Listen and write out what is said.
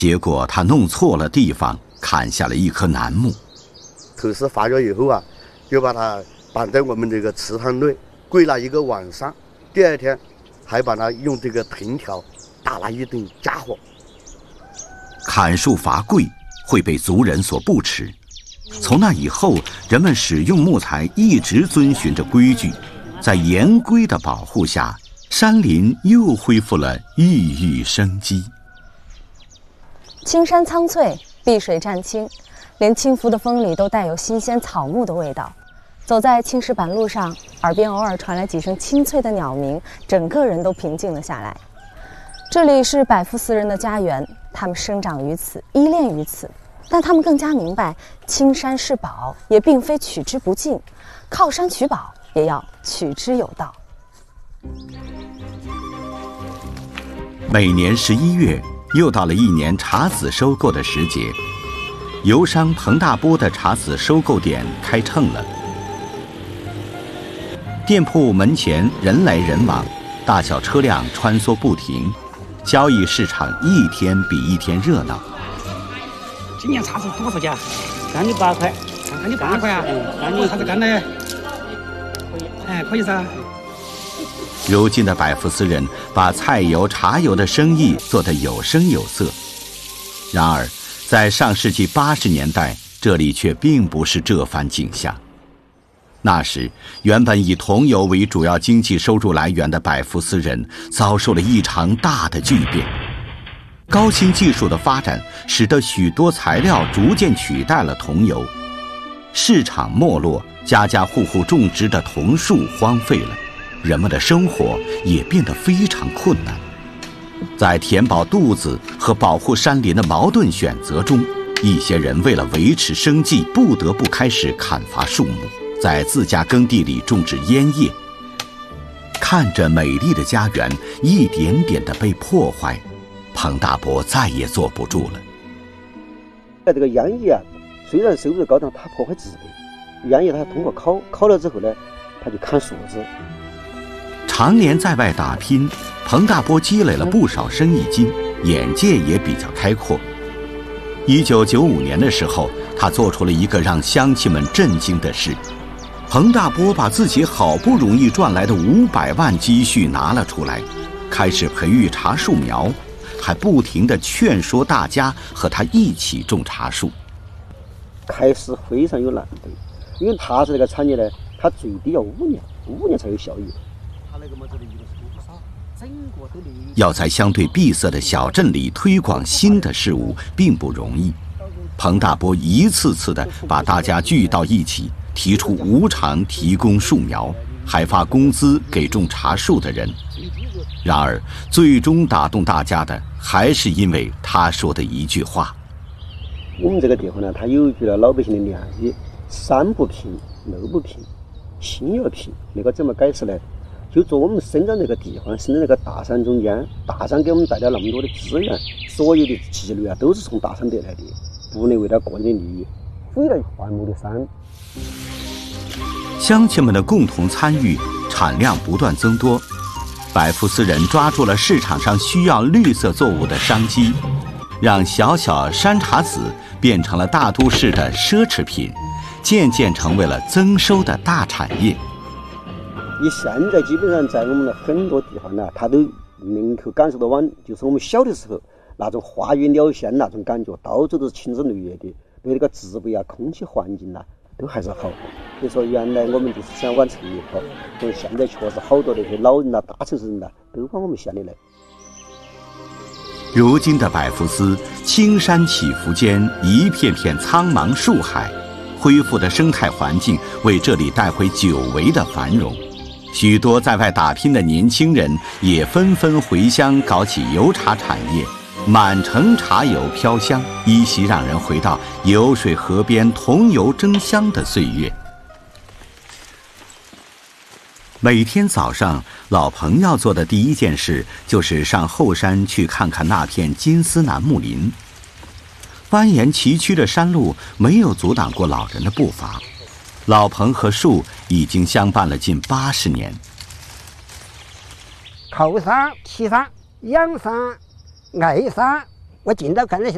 结果他弄错了地方，砍下了一棵楠木。 可是发觉以后啊，就把它绑在我们这个池塘内，跪了一个晚上。第二天，还把它用这个藤条打了一顿家伙。 砍树伐桂会被族人所不齿。从那以后，人们使用木材一直遵循着规矩，在严规的保护下，山林又恢复了熠熠生机。 青山苍翠，碧水湛青，连轻拂的风里都带有新鲜草木的味道。走在青石板路上，耳边偶尔传来几声清脆的鸟鸣，整个人都平静了下来。这里是百夫斯人的家园，他们生长于此，依恋于此，但他们更加明白，青山是宝，也并非取之不尽；靠山取宝，也要取之有道。 每年11月，又到了一年茶籽收购的时节，油商彭大波的茶籽收购点开秤了。店铺门前人来人往，大小车辆穿梭不停，交易市场一天比一天热闹。 今年茶籽多少价？干的8块。干的8块啊？干的啥子干呢？哎，可以噻。 如今的百夫斯人把菜油、茶油的生意做得有声有色。然而，在上世纪80年代，这里却并不是这番景象。那时，原本以桐油为主要经济收入来源的百夫斯人遭受了一场大的巨变。高新技术的发展使得许多材料逐渐取代了桐油，市场没落，家家户户种植的桐树荒废了，人们的生活也变得非常困难。在填饱肚子和保护山林的矛盾选择中，一些人为了维持生计，不得不开始砍伐树木，在自家耕地里种植烟叶。看着美丽的家园一点点地被破坏，彭大伯再也坐不住了。 这个烟叶啊，虽然收入高，但它破坏植被。烟叶它通过烤了之后呢，它就砍树枝。 常年在外打拼，彭大波积累了不少生意经，眼界也比较开阔。1995年的时候，他做出了一个让乡亲们震惊的事。彭大波把自己好不容易赚来的500万积蓄拿了出来，开始培育茶树苗，还不停地劝说大家和他一起种茶树。 开始非常有难度，因为茶树这个产业呢，它最低要5年才有效益。 要在相对闭塞的小镇里推广新的事物并不容易。彭大波一次次地把大家聚到一起，提出无偿提供树苗，还发工资给种茶树的人。然而，最终打动大家的还是因为他说的一句话： 我们这个地方呢，它有一句老百姓的良语：山不平，路不平，心要平。那个怎么解释呢？就说我们生长这个地方，生长这个大山中间，大山给我们带来那么多的资源，所有的积累啊，都是从大山得来的，不能为了个人的利益毁了环木的山。 乡亲们的共同参与，产量不断增多。百夫斯人抓住了市场上需要绿色作物的商机，让小小山茶籽变成了大都市的奢侈品，渐渐成为了增收的大产业。 你现在基本上在我们的很多地方呢，它都能够感受到就是我们小的时候那种花园鸟仙那种感觉，到处都是青枝绿叶的，对那个植被啊、空气环境啊都还是好。所以说，原来我们就是想往城里跑，所以现在确实好多那些老人啊、大城市人啊都往我们县里来。 如今的百夫斯，青山起伏间一片片苍茫树海，恢复的生态环境为这里带回久违的繁荣。许多在外打拼的年轻人也纷纷回乡搞起油茶产业，满城茶油飘香，依稀让人回到油水河边桐油争香的岁月。每天早上，老彭要做的第一件事就是上后山去看看那片金丝楠木林。蜿蜒崎岖的山路没有阻挡过老人的步伐，老彭和树已经相伴了近80年。 靠山、骑山、养山、爱山，我尽到干这些